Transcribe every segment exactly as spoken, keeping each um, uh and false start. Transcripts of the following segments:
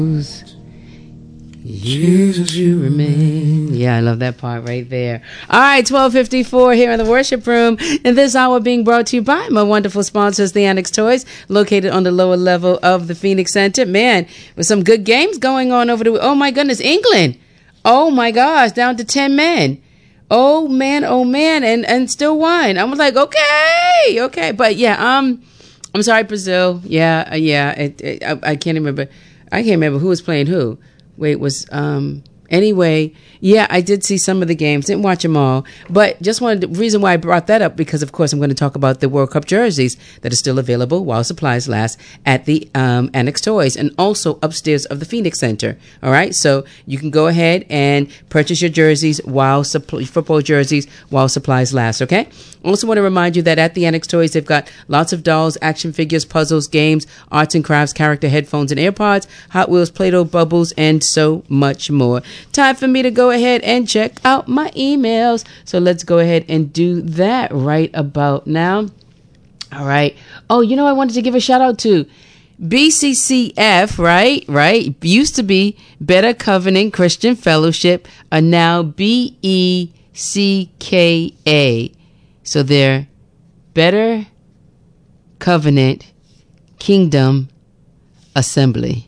Jesus, you remain. Yeah, I love that part right there. All right, twelve fifty-four here in the worship room. And this hour being brought to you by my wonderful sponsors, the Annex Toys, located on the lower level of the Phoenix Center. Man, with some good games going on over the... Oh, my goodness, England. Oh, my gosh, down to ten men. Oh, man, oh, man, and, and still won. I was like, okay, okay. But, yeah, um, I'm sorry, Brazil. Yeah, uh, yeah, it, it, I, I can't remember. I can't remember who was playing who. Wait, was, um, anyway, yeah, I did see some of the games. Didn't watch them all. But just wanted, the reason why I brought that up, because, of course, I'm going to talk about the World Cup jerseys that are still available while supplies last at the um, Annex Toys and also upstairs of the Phoenix Center. All right, so you can go ahead and purchase your jerseys while, supp- football jerseys while supplies last, okay? Also want to remind you that at the Annex Toys, they've got lots of dolls, action figures, puzzles, games, arts and crafts, character headphones and AirPods, Hot Wheels, Play-Doh, bubbles, and so much more. Time for me to go ahead and check out my emails. So let's go ahead and do that right about now. All right. Oh, you know, I wanted to give a shout out to B C C F, right? Right. Used to be Better Covenant Christian Fellowship, are now B E C K A. So they're Better Covenant Kingdom Assembly.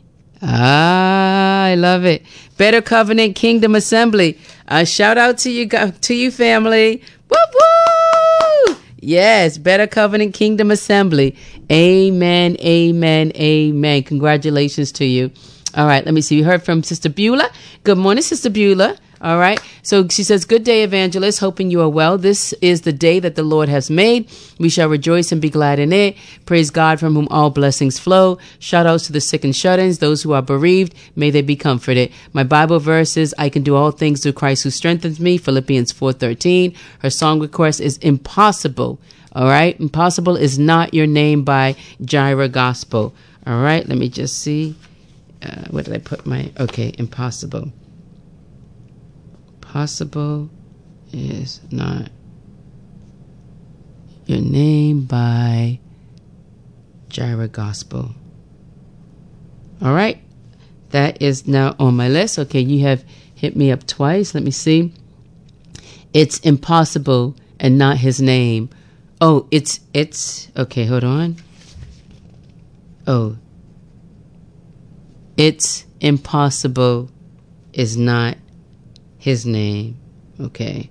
Ah, I love it. Better Covenant Kingdom Assembly. A shout out to you, to you family. Woo woo! Yes, Better Covenant Kingdom Assembly. Amen, amen, amen. Congratulations to you. All right, let me see. We heard from Sister Beulah. Good morning, Sister Beulah. All right. So she says, good day, evangelist. Hoping you are well. This is the day that the Lord has made. We shall rejoice and be glad in it. Praise God, from whom all blessings flow. Shout outs to the sick and shut-ins, those who are bereaved. May they be comforted. My Bible verse is, I can do all things through Christ who strengthens me. Philippians four thirteen. Her song request is Impossible. All right. Impossible is Not Your Name by Jireh Gospel. All right. Let me just see. Uh, where did I put my, okay, Impossible. Possible is Not Your Name by Jireh Gospel. All right. That is now on my list. Okay, you have hit me up twice. Let me see. It's Impossible and Not His Name. Oh, it's, it's, okay, hold on. Oh. It's Impossible is Not His Name. Okay.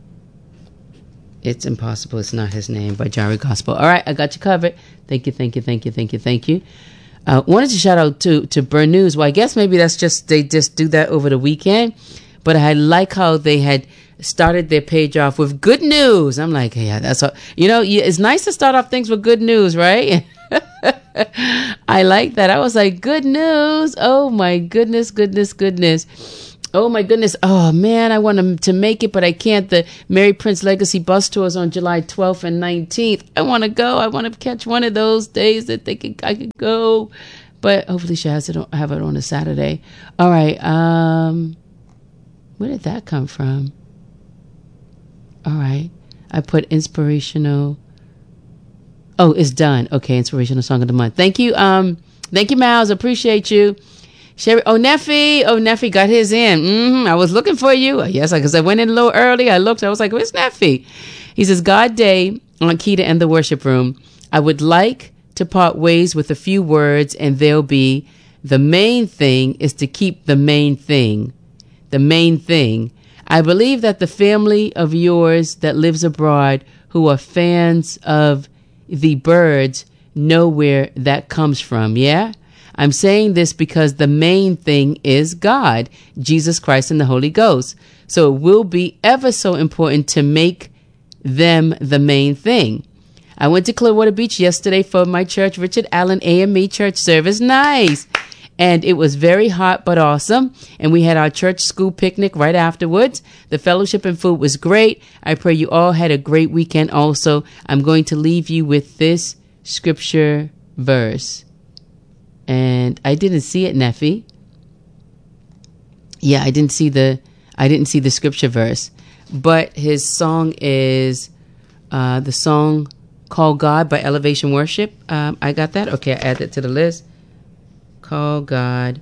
It's Impossible. It's Not His Name by Jireh Gospel. All right. I got you covered. Thank you. Thank you. Thank you. Thank you. Thank you. Uh, wanted to shout out to, to Burn News. Well, I guess maybe that's just, they just do that over the weekend, but I like how they had started their page off with good news. I'm like, yeah, that's all, you know, it's nice to start off things with good news, right? I like that. I was like, good news. Oh my goodness, goodness, goodness. Oh my goodness. Oh man, I want to make it, but I can't. The Mary Prince Legacy bus tours on July twelfth and nineteenth. I want to go. I want to catch one of those days that they could, I could go, but hopefully she has it on, have it on a Saturday. All right. Um, where did that come from? All right. I put inspirational. Oh, it's done. Okay. Inspirational song of the month. Thank you. Um, thank you, Miles. Appreciate you. Sherry, oh, Neffy, oh, Neffy got his in. Mm-hmm. I was looking for you. Yes, because I went in a little early. I looked, I was like, where's Neffy? He says, God Day on Key to End the Worship Room. I would like to part ways with a few words, and they'll be, the main thing is to keep the main thing. The main thing. I believe that the family of yours that lives abroad who are fans of the Byrds know where that comes from, yeah? I'm saying this because the main thing is God, Jesus Christ, and the Holy Ghost. So it will be ever so important to make them the main thing. I went to Clearwater Beach yesterday for my church, Richard Allen A M E church service. Nice. And it was very hot but awesome. And we had our church school picnic right afterwards. The fellowship and food was great. I pray you all had a great weekend also. I'm going to leave you with this scripture verse. And I didn't see it, Neffy. Yeah, I didn't see the I didn't see the scripture verse. But his song is uh, the song Call God by Elevation Worship. Um, I got that. Okay, I added it to the list. Call God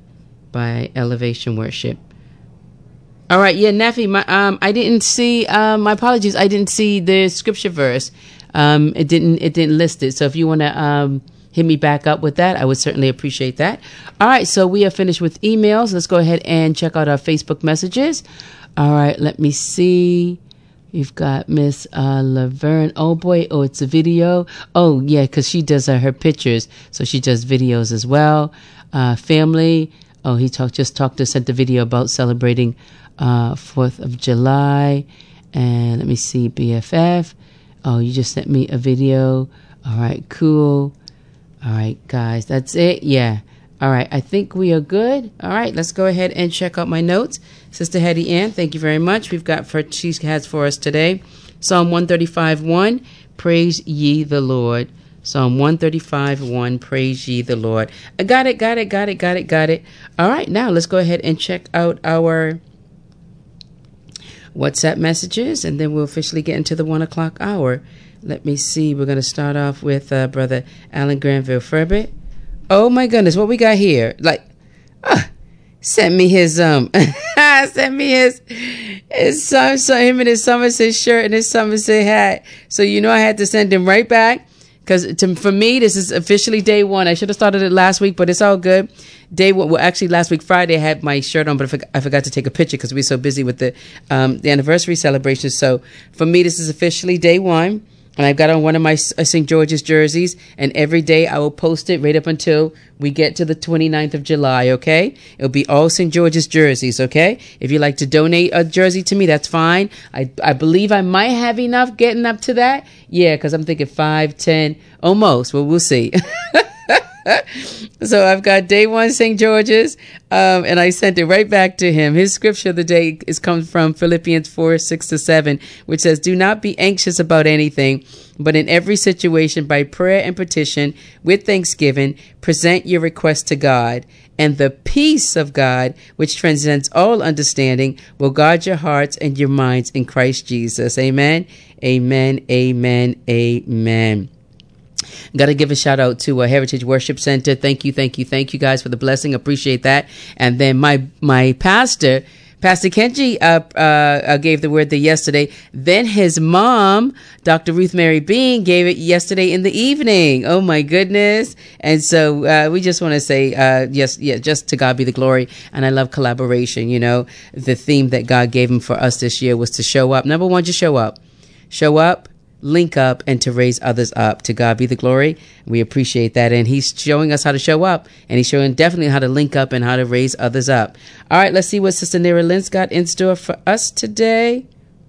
by Elevation Worship. All right, yeah, Neffy, my um, I didn't see. Um, my apologies, I didn't see the scripture verse. Um, it didn't. It didn't list it. So if you want to um hit me back up with that, I would certainly appreciate that. All right, so we are finished with emails. Let's go ahead and check out our Facebook messages. All right, let me see. You've got Miss uh, Laverne. Oh boy, oh it's a video. Oh yeah, because she does uh, her pictures, so she does videos as well. Uh, family. Oh, he talked just talked to sent the video about celebrating uh, Fourth of July. And let me see, B F F. Oh, you just sent me a video. All right, cool. All right, guys, that's it. Yeah. All right, I think we are good. All right, let's go ahead and check out my notes. Sister Hetty Ann, thank you very much. We've got for she has for us today Psalm one thirty-five one. Praise ye the Lord. Psalm one thirty-five one. Praise ye the Lord. I got it, got it, got it, got it, got it. All right, now let's go ahead and check out our WhatsApp messages, and then we'll officially get into the one o'clock hour. Let me see. We're going to start off with uh, Brother Alan Granville Furbit. Oh my goodness, what we got here? Like, uh, sent me his um, sent me his his son, so him in his Somerset shirt and his Somerset hat. So you know I had to send him right back because for me this is officially day one. I should have started it last week, but it's all good. Day one. Well, actually, last week Friday I had my shirt on, but I forgot, I forgot to take a picture because we were so busy with the um the anniversary celebrations. So for me, this is officially day one. And I've got on one of my uh, Saint George's jerseys, and every day I will post it right up until we get to the twenty-ninth of July, okay? It'll be all Saint George's jerseys, okay? If you'd like to donate a jersey to me, that's fine. I I believe I might have enough getting up to that. Yeah, because I'm thinking five, ten, almost. Well, we'll see. So I've got day one Saint George's, um, and I sent it right back to him. His scripture of the day is comes from Philippians four, six to seven, which says, "Do not be anxious about anything, but in every situation by prayer and petition with thanksgiving, present your request to God. And the peace of God, which transcends all understanding, will guard your hearts and your minds in Christ Jesus." Amen, amen, amen, amen. Got to give a shout out to uh, Heritage Worship Center. Thank you, thank you, thank you guys for the blessing. Appreciate that. And then my my pastor, Pastor Kenji, uh, uh, gave the word there yesterday. Then his mom, Doctor Ruth Mary Bean, gave it yesterday in the evening. Oh my goodness! And so uh, we just want to say, uh, yes, yeah, just to God be the glory. And I love collaboration. You know, the theme that God gave him for us this year was to show up. Number one, just show up, show up. Link up, and to raise others up. To God be the glory. We appreciate that. And he's showing us how to show up, and he's showing definitely how to link up and how to raise others up. All right, let's see what Sister Nera Lynn's got in store for us today.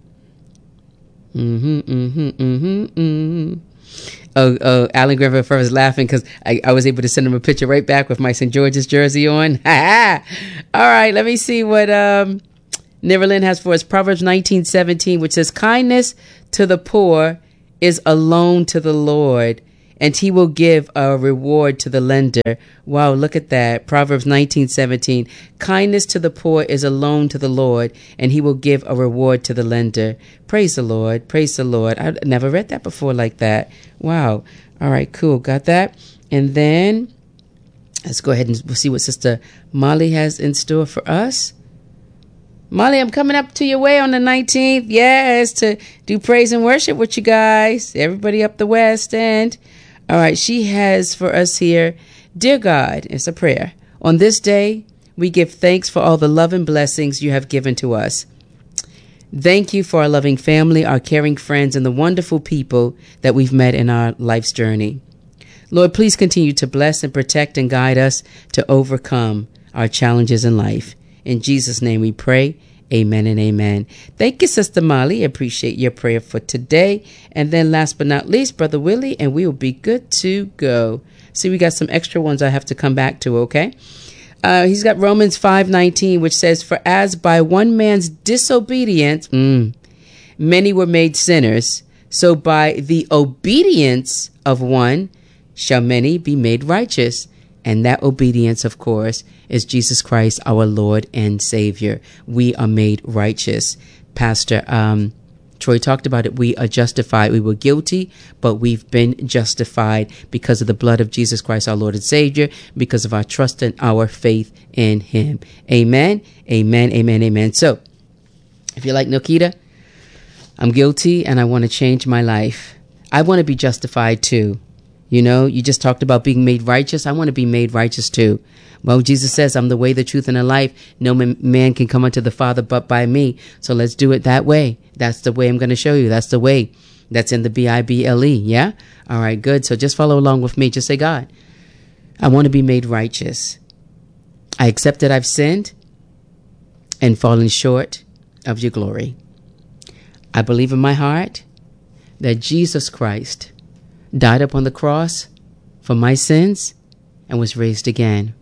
Mm-hmm, mm-hmm, mm-hmm, mm-hmm. Oh, oh, Alan Granville Fur was laughing because I, I was able to send him a picture right back with my Saint George's jersey on. All right, let me see what um, Nera Lynn has for us. Proverbs nineteen seventeen, which says, "Kindness to the poor is a loan to the Lord, and he will give a reward to the lender." Wow, look at that. Proverbs nineteen seventeen. Kindness to the poor is a loan to the Lord, and he will give a reward to the lender. Praise the Lord. Praise the Lord. I never read that before like that. Wow. All right, cool. Got that. And then let's go ahead and see what Sister Molly has in store for us. Molly, I'm coming up to your way on the nineteenth. Yes, to do praise and worship with you guys. Everybody up the West End. All right, she has for us here, "Dear God," it's a prayer. "On this day, we give thanks for all the love and blessings you have given to us. Thank you for our loving family, our caring friends, and the wonderful people that we've met in our life's journey. Lord, please continue to bless and protect and guide us to overcome our challenges in life. In Jesus' name we pray. Amen and amen." Thank you, Sister Molly. Appreciate your prayer for today. And then last but not least, Brother Willie, and we will be good to go. See, we got some extra ones I have to come back to, okay? Uh, he's got Romans five nineteen, which says, "For as by one man's disobedience, mm, many were made sinners, so by the obedience of one shall many be made righteous." And that obedience, of course, is Jesus Christ, our Lord and Savior. We are made righteous. Pastor um, Troy talked about it. We are justified. We were guilty, but we've been justified because of the blood of Jesus Christ, our Lord and Savior, because of our trust and our faith in him. Amen, amen, amen, amen. So, if you're like Nikita, I'm guilty and I want to change my life. I want to be justified too. You know, you just talked about being made righteous. I want to be made righteous too. Well, Jesus says, I'm the way, the truth, and the life. No man can come unto the Father but by me. So let's do it that way. That's the way I'm going to show you. That's the way. That's in the B I B L E. Yeah? All right, good. So just follow along with me. Just say, God, I want to be made righteous. I accept that I've sinned and fallen short of your glory. I believe in my heart that Jesus Christ died upon the cross for my sins and was raised again.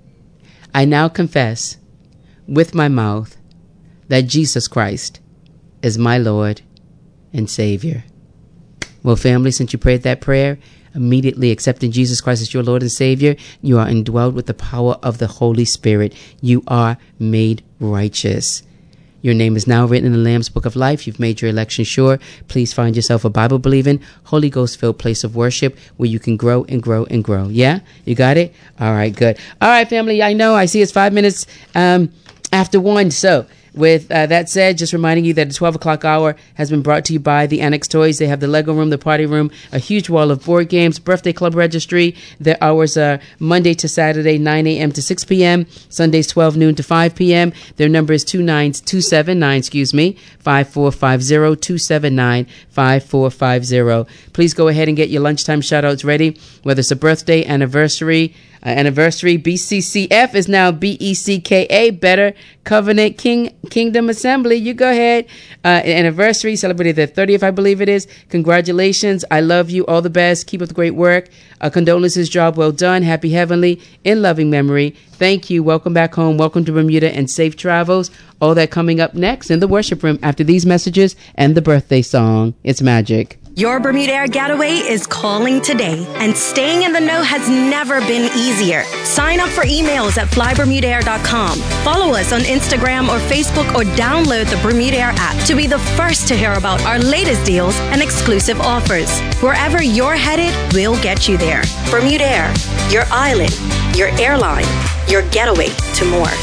I now confess with my mouth that Jesus Christ is my Lord and Savior. Well, family, since you prayed that prayer, immediately accepting Jesus Christ as your Lord and Savior, you are indwelled with the power of the Holy Spirit. You are made righteous. Your name is now written in the Lamb's Book of Life. You've made your election sure. Please find yourself a Bible-believing, Holy Ghost-filled place of worship where you can grow and grow and grow. Yeah? You got it? All right, good. All right, family, I know I see it's five minutes um, after one. So with uh, that said, just reminding you that the twelve o'clock hour has been brought to you by the Annex Toys. They have the Lego room, the party room, a huge wall of board games, birthday club registry. Their hours are Monday to Saturday, nine a.m. to six p.m., Sundays twelve noon to five p.m. Their number is two nine two seven nine, excuse me, five four five zero, two seven nine, five four five zero. Please go ahead and get your lunchtime shout outs ready, whether it's a birthday, anniversary, Uh, anniversary. B C C F is now B E C K A, Better Covenant King Kingdom Assembly. You go ahead. Uh, anniversary, celebrated their thirtieth, I believe it is. Congratulations. I love you. All the best. Keep up the great work. Uh, condolences, job well done. Happy Heavenly, in loving memory. Thank you. Welcome back home. Welcome to Bermuda and safe travels. All that coming up next in the worship room after these messages and the birthday song. It's magic. Your Bermuda Air Getaway is calling today, and staying in the know has never been easier. Sign up for emails at fly bermuda air dot com. Follow us on Instagram or Facebook, or download the Bermuda Air app to be the first to hear about our latest deals and exclusive offers. Wherever you're headed, we'll get you there. Bermuda Air, your island, your airline, your getaway to more.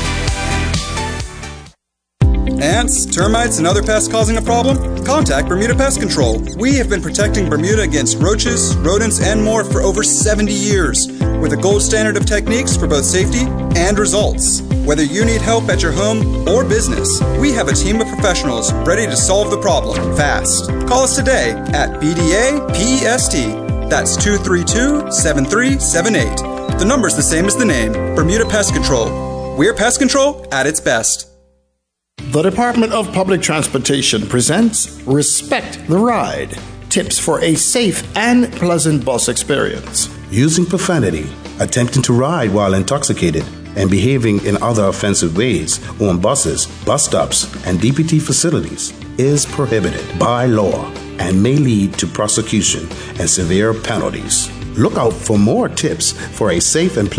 Ants, termites, and other pests causing a problem? Contact Bermuda Pest Control. We have been protecting Bermuda against roaches, rodents, and more for over seventy years, with a gold standard of techniques for both safety and results. Whether you need help at your home or business, we have a team of professionals ready to solve the problem fast. Call us today at B D A P E S T. That's two three two, seven three seven eight. The number's the same as the name, Bermuda Pest Control. We're pest control at its best. The Department of Public Transportation presents Respect the Ride, tips for a safe and pleasant bus experience. Using profanity, attempting to ride while intoxicated, and behaving in other offensive ways on buses, bus stops, and D P T facilities is prohibited by law and may lead to prosecution and severe penalties. Look out for more tips for a safe and pleasant